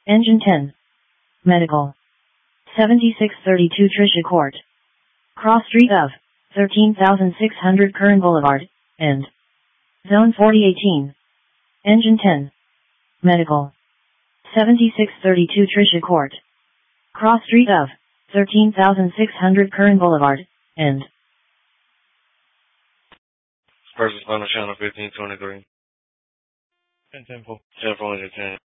Engine 10. Medical. 7632 Tricia Court. Cross street of 13,600 Kern Boulevard, and Zone 4018. Engine 10. Medical. 7632 Tricia Court. Cross street of 13,600 Kern Boulevard, and First responder channel 1523. 10-4. 10-410.